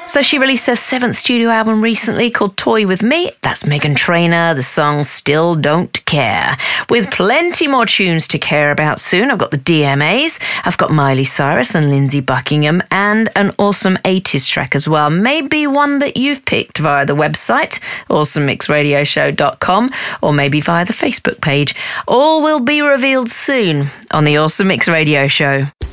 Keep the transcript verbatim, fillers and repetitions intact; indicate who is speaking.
Speaker 1: So she released her seventh studio album recently called Toy With Me. That's Meghan Trainor, the song Still Don't Care. With plenty more tunes to care about soon. I've got the D M As, I've got Miley Cyrus and Lindsey Buckingham, and an awesome eighties track as well. Maybe one that you've picked via the website, awesome mix radio show dot com, or maybe via the Facebook page. All will be revealed soon on the Awesome Mix Radio Show.